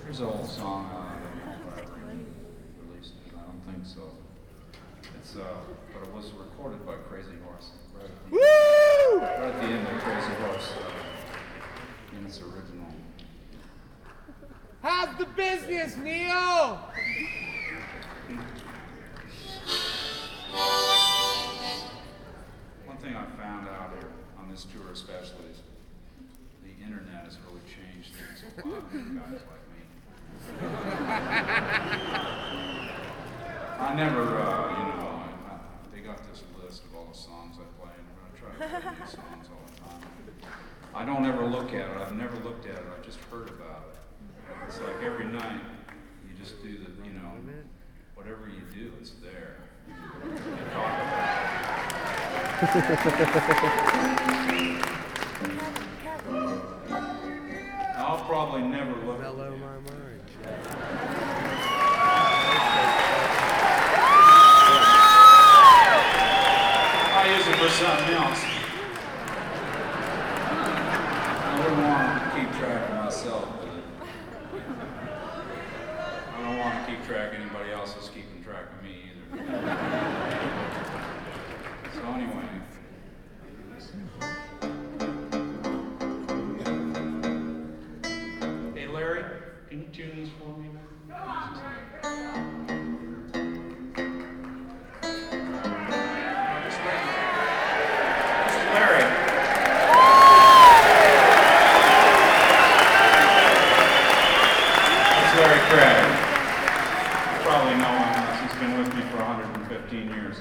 Here's an old song. I don't know if I ever released it. I don't think so. It's but it was recorded by Crazy Horse. Right at the, right at the end of Crazy Horse in its original. How's the business, Neil? One thing I found out here on this tour especially is the internet has really changed things a lot for guys like me. I never, they got this list of all the songs I play, and I try to play these songs all the time. I don't ever look at it. I've never looked at it. I've just heard about it. It's like every night you just do the, whatever you do, it's there. You talk about it. I'll probably never look at it. I use it for something else. I wouldn't want to keep track of myself with it. I don't want to keep track of anybody else who's keeping track of me either. So anyway. Hey Larry, can you tune this for me, man? Larry Craig. You probably know him. He's been with me for 115 years.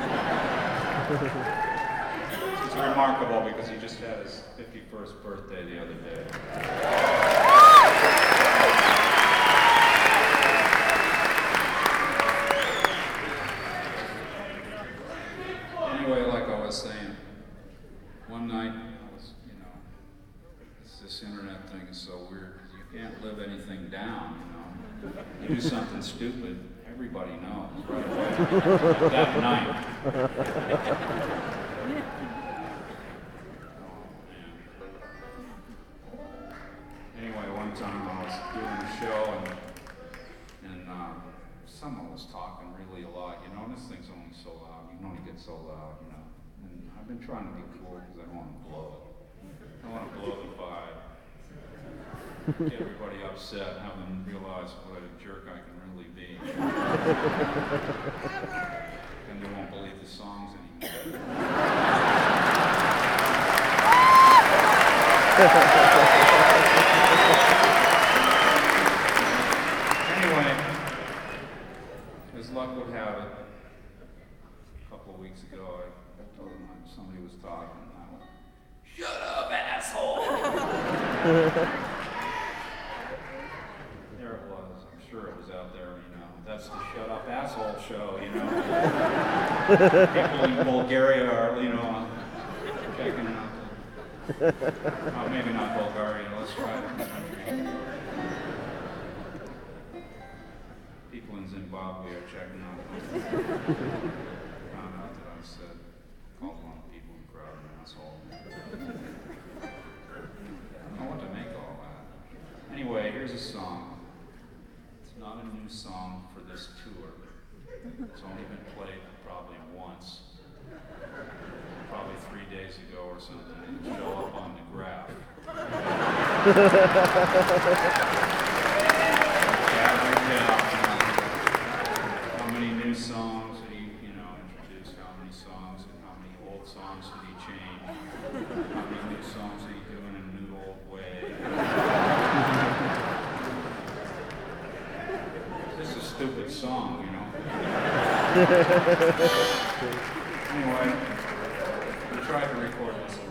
It's remarkable because he just had his 51st birthday the other day. Anyway, like I was saying, one night I was, this internet thing is so weird. You can't live anything down, You do something stupid, everybody knows right away. That night. Anyway, one time I was doing a show and someone was talking really a lot. This thing's only so loud. You can only get so loud, And I've been trying to be cool because I don't want to blow it. I want to blow the vibe. Get everybody upset, have them realize what a jerk I can really be. And they won't believe the songs anymore. Anyway, as luck would have it, a couple of weeks ago, I told them somebody was talking, and I went, "Shut up, asshole!" There it was. I'm sure it was out there, That's the Shut Up Asshole show, People in Bulgaria are, checking out. Maybe not Bulgaria. Let's try a different country. People in Zimbabwe are checking out. Found out that I said, called one of the people in the crowd an asshole. I don't know what to make of all that. Anyway, here's a song. It's not a new song for this tour. It's only been played probably once. Probably 3 days ago or something. It'll show up on the graph. How many new songs did he, introduce? How many songs and how many old songs did he change? How many new songs did he do in a new old way? This is a stupid song, Anyway, we tried to record this.